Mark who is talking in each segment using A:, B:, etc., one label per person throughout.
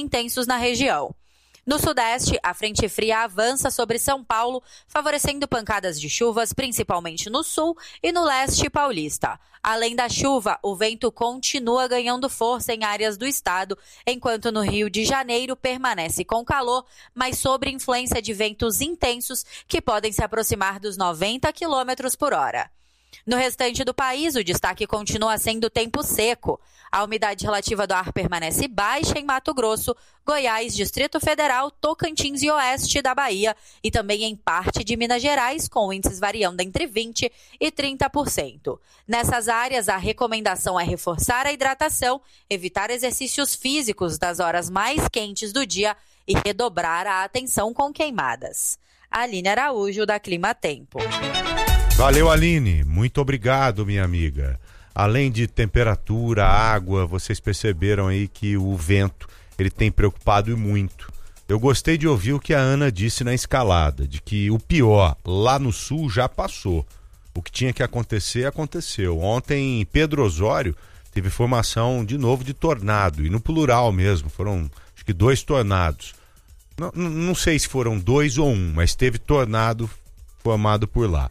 A: intensos na região. No sudeste, a frente fria avança sobre São Paulo, favorecendo pancadas de chuvas, principalmente no sul e no leste paulista. Além da chuva, o vento continua ganhando força em áreas do estado, enquanto no Rio de Janeiro permanece com calor, mas sob influência de ventos intensos que podem se aproximar dos 90 km por hora. No restante do país, o destaque continua sendo o tempo seco. A umidade relativa do ar permanece baixa em Mato Grosso, Goiás, Distrito Federal, Tocantins e oeste da Bahia e também em parte de Minas Gerais, com índices variando entre 20% e 30%. Nessas áreas, a recomendação é reforçar a hidratação, evitar exercícios físicos das horas mais quentes do dia e redobrar a atenção com queimadas. Aline Araújo, da Clima Tempo.
B: Valeu, Aline. Muito obrigado, minha amiga. Além de temperatura, água, vocês perceberam aí que o vento, ele tem preocupado e muito. Eu gostei de ouvir o que a Ana disse na escalada, de que o pior lá no sul já passou. O que tinha que acontecer, aconteceu. Ontem, em Pedro Osório, teve formação de novo de tornado, e no plural mesmo, foram acho que 2 tornados. Não sei se foram 2 ou 1, mas teve tornado formado por lá.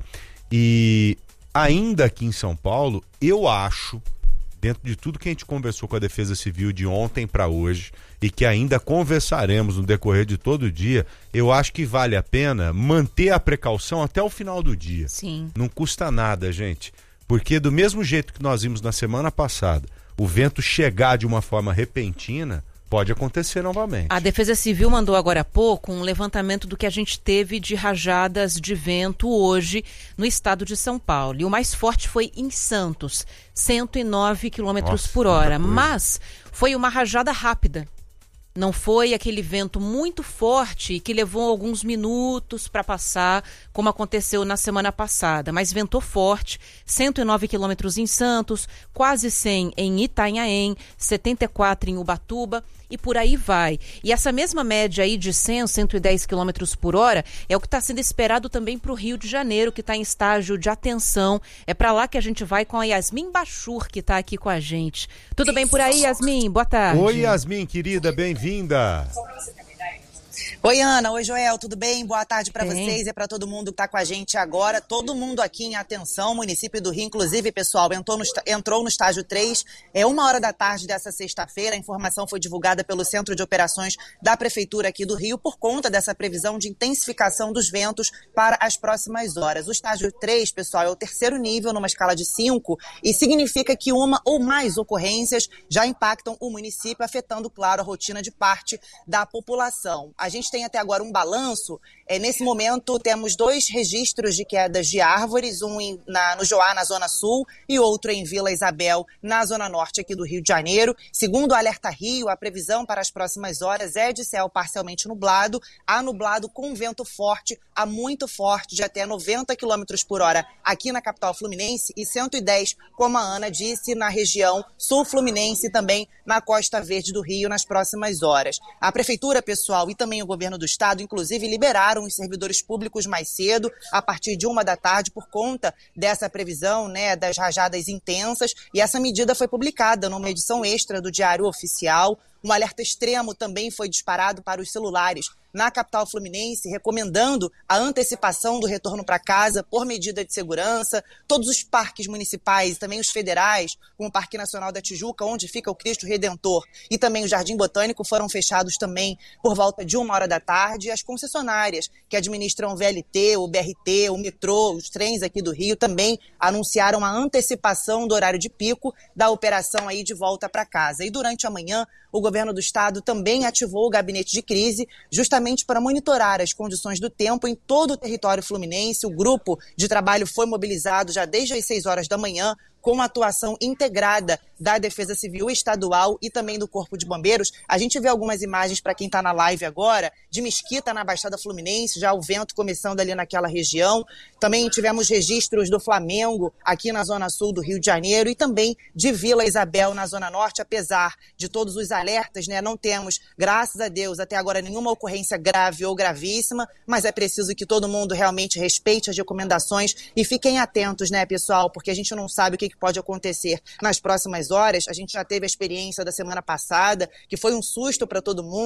B: E ainda aqui em São Paulo, eu acho, dentro de tudo que a gente conversou com a Defesa Civil de ontem para hoje e que ainda conversaremos no decorrer de todo o dia, eu acho que vale a pena manter a precaução até o final do dia.
A: Sim.
B: Não custa nada, gente, porque do mesmo jeito que nós vimos na semana passada, o vento chegar de uma forma repentina, pode acontecer novamente.
C: A Defesa Civil mandou agora há pouco um levantamento do que a gente teve de rajadas de vento hoje no estado de São Paulo. E o mais forte foi em Santos, 109 km por hora. Mas foi uma rajada rápida. Não foi aquele vento muito forte que levou alguns minutos para passar, como aconteceu na semana passada. Mas ventou forte, 109 quilômetros em Santos, quase 100 em Itanhaém, 74 em Ubatuba e por aí vai. E essa mesma média aí de 100, 110 quilômetros por hora é o que está sendo esperado também para o Rio de Janeiro, que está em estágio de atenção. É para lá que a gente vai com a Yasmin Bachur, que está aqui com a gente. Tudo bem por aí, Yasmin? Boa tarde.
B: Oi, Yasmin, querida, bem-vinda.
D: Oi, Ana. Oi, Joel. Tudo bem? Boa tarde para vocês e para todo mundo que está com a gente agora. Todo mundo aqui em atenção. O município do Rio, inclusive, pessoal, entrou no estágio 3. É 1h da tarde dessa sexta-feira. A informação foi divulgada pelo Centro de Operações da Prefeitura aqui do Rio por conta dessa previsão de intensificação dos ventos para as próximas horas. O estágio 3, pessoal, é o 3º nível numa escala de 5 e significa que uma ou mais ocorrências já impactam o município, afetando, claro, a rotina de parte da população. A gente tem até agora um balanço. Nesse momento, temos 2 registros de quedas de árvores, um no Joá, na Zona Sul, e outro em Vila Isabel, na Zona Norte aqui do Rio de Janeiro. Segundo o Alerta Rio, a previsão para as próximas horas é de céu parcialmente nublado, a nublado com vento forte a muito forte, de até 90 km por hora aqui na capital fluminense e 110, como a Ana disse, na região sul fluminense e também na Costa Verde do Rio nas próximas horas. A Prefeitura, pessoal, e também o governo do estado, inclusive, liberaram os servidores públicos mais cedo, a partir de 1h da tarde, por conta dessa previsão, das rajadas intensas, e essa medida foi publicada numa edição extra do Diário Oficial. Um alerta extremo também foi disparado para os celulares na capital fluminense, recomendando a antecipação do retorno para casa por medida de segurança. Todos os parques municipais e também os federais, como o Parque Nacional da Tijuca, onde fica o Cristo Redentor, e também o Jardim Botânico, foram fechados também por volta de 1h da tarde. As concessionárias que administram o VLT, o BRT, o metrô, os trens aqui do Rio, também anunciaram a antecipação do horário de pico da operação aí de volta para casa. E durante a manhã, o governo do estado também ativou o gabinete de crise, justamente para monitorar as condições do tempo em todo o território fluminense. O grupo de trabalho foi mobilizado já desde as 6 horas da manhã, com a atuação integrada da Defesa Civil Estadual e também do Corpo de Bombeiros. A gente vê algumas imagens para quem está na live agora, de Mesquita, na Baixada Fluminense, já o vento começando ali naquela região. Também tivemos registros do Flamengo, aqui na Zona Sul do Rio de Janeiro, e também de Vila Isabel, na Zona Norte. Apesar de todos os alertas, não temos, graças a Deus, até agora nenhuma ocorrência grave ou gravíssima, mas é preciso que todo mundo realmente respeite as recomendações e fiquem atentos, pessoal, porque a gente não sabe o que pode acontecer nas próximas horas. A gente já teve a experiência da semana passada, que foi um susto para todo mundo.